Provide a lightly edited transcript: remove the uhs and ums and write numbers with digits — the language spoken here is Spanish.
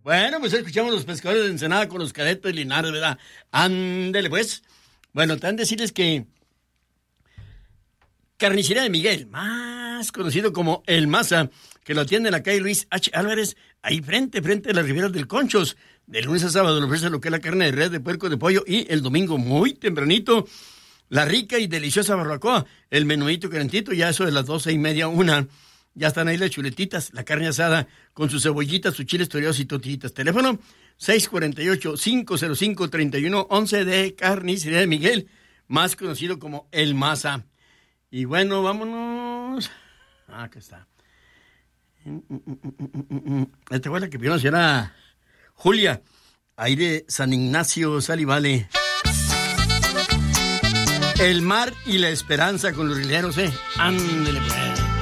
Bueno, pues escuchamos los pescadores de Ensenada con los cadetes de Linares, ¿verdad? Ándele, pues. Bueno, te han de decirles que Carnicería de Miguel, más conocido como El Maza, que lo atiende en la calle Luis H. Álvarez, ahí frente a las riberas del Conchos. De lunes a sábado le ofrece lo que es la carne de res, de puerco, de pollo, y el domingo muy tempranito, la rica y deliciosa barbacoa, el menudito calentito, ya eso de las 12:30, 1. Ya están ahí las chuletitas, la carne asada con sus cebollitas, sus chiles toreados y tortillitas. Teléfono 648-505-3111 de Carnicería de Miguel, más conocido como El Maza. Y bueno, vámonos. Acá está. Esta fue la que vio la señora Julia, ahí de San Ignacio, Sal y Vale. El mar y la esperanza con los rileros, Ándele, pues.